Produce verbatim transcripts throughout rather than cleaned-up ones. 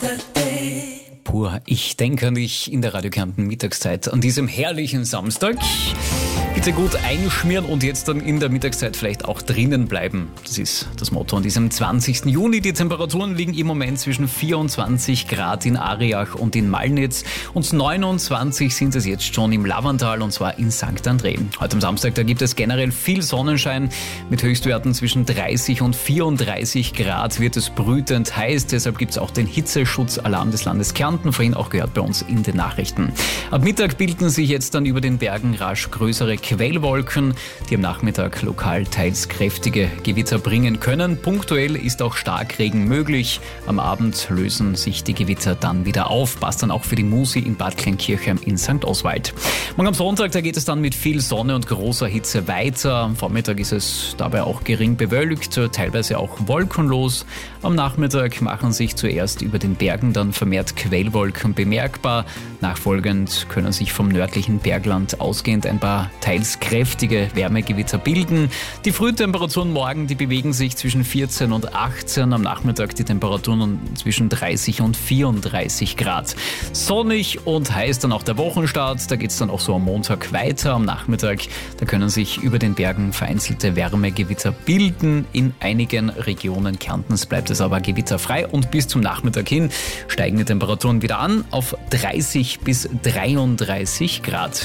Pur, ich denke an dich in der Radio Kärnten Mittagszeit an diesem herrlichen Samstag. Bitte gut einschmieren und jetzt dann in der Mittagszeit vielleicht auch drinnen bleiben. Das ist das Motto an diesem zwanzigsten Juni. Die Temperaturen liegen im Moment zwischen vierundzwanzig Grad in Ariach und in Malnitz und neunundzwanzig sind es jetzt schon im Lavantal und zwar in Sankt André. Heute am Samstag, da gibt es generell viel Sonnenschein mit Höchstwerten zwischen dreißig und vierunddreißig Grad wird es brütend heiß. Deshalb gibt es auch den Hitzeschutzalarm des Landes Kärnten, vorhin auch gehört bei uns in den Nachrichten. Ab Mittag bilden sich jetzt dann über den Bergen rasch größere Quellwolken, die am Nachmittag lokal teils kräftige Gewitter bringen können. Punktuell ist auch Starkregen möglich. Am Abend lösen sich die Gewitter dann wieder auf. Passt dann auch für die Musi in Bad Kleinkirchheim in Sankt Oswald. Morgen am Sonntag, da geht es dann mit viel Sonne und großer Hitze weiter. Am Vormittag ist es dabei auch gering bewölkt, teilweise auch wolkenlos. Am Nachmittag machen sich zuerst über den Bergen dann vermehrt Quellwolken bemerkbar. Nachfolgend können sich vom nördlichen Bergland ausgehend ein paar teils kräftige Wärmegewitter bilden. Die Frühtemperaturen morgen, die bewegen sich zwischen vierzehn und achtzehn. Am Nachmittag die Temperaturen zwischen dreißig und vierunddreißig Grad. Sonnig und heiß dann auch der Wochenstart. Da geht es dann auch so am Montag weiter. Am Nachmittag, da können sich über den Bergen vereinzelte Wärmegewitter bilden. In einigen Regionen Kärntens bleibt es aber gewitterfrei und bis zum Nachmittag hin steigen die Temperaturen wieder an auf dreißig bis dreiunddreißig Grad.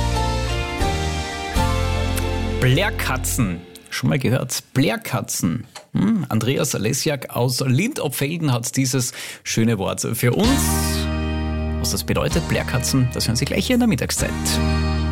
Blärkatzen. Schon mal gehört? Blärkatzen. Hm, Andreas Lesjak aus Lindopfelden hat dieses schöne Wort für uns. Was das bedeutet, Blärkatzen, das hören Sie gleich hier in der Mittagszeit.